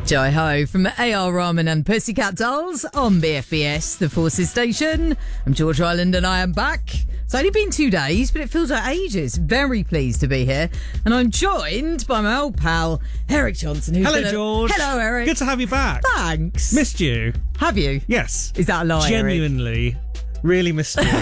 Jai Ho from A.R. Rahman and Pussycat Dolls on BFBS, the Forces station. I'm George Island and I am back. It's only been 2 days, but it feels like ages. Very pleased to be here. And I'm joined by my old pal, Eric Johnson. Hello, George. Hello, Eric. Good to have you back. Thanks. Missed you. Have you? Yes. Is that a lie, Genuinely, really missed you.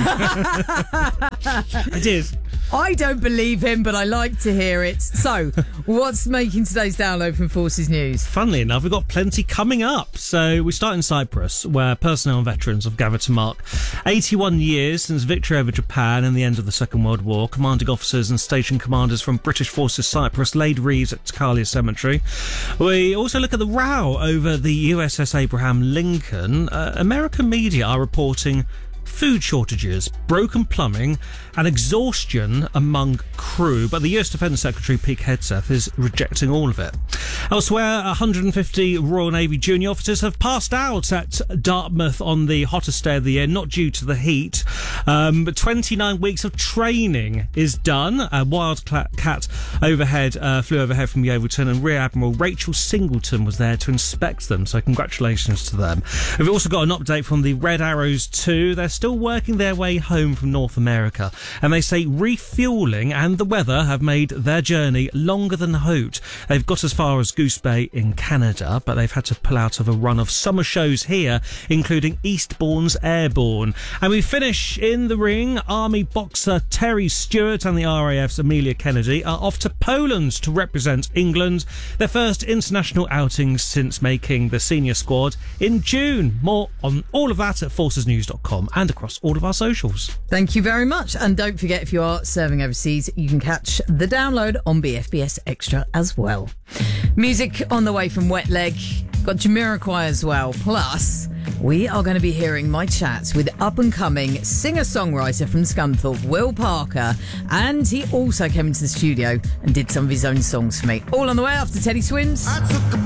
I did. I don't believe him, but I like to hear it. So, what's making today's download from Forces News? Funnily enough, we've got plenty coming up. So we start in Cyprus, where personnel and veterans have gathered to mark 81 years since victory over Japan and the end of the Second World War. Commanding officers and station commanders from British Forces Cyprus laid wreaths at Takalia Cemetery. We also look at the row over the USS Abraham Lincoln. American media are reporting food shortages, broken plumbing and exhaustion among crew, but the US Defence Secretary Pete Hegseth is rejecting all of it. Elsewhere, 150 Royal Navy junior officers have passed out at Dartmouth on the hottest day of the year, not due to the heat, but 29 weeks of training is done. A Wildcat overhead flew overhead from Yeovilton, and Rear Admiral Rachel Singleton was there to inspect them, so congratulations to them. We've also got an update from the Red Arrows 2. They're still working their way home from North America, and they say refuelling and the weather have made their journey longer than hoped. They've got as far as Goose Bay in Canada, but they've had to pull out of a run of summer shows here, including Eastbourne's Airborne. And we finish in the ring. Army boxer Terry Stewart and the RAF's Amelia Kennedy are off to Poland to represent England, their first international outings since making the senior squad in June. More on all of that at forcesnews.com and across all of our socials. Thank you very much. And don't forget, if you are serving overseas, you can catch the download on BFBS Extra as well. Music on the way from Wet Leg. Got Jamiroquai as well. Plus, we are going to be hearing my chats with up-and-coming singer-songwriter from Scunthorpe, Will Parker. And he also came into the studio and did some of his own songs for me. All on the way after Teddy Swims. I took a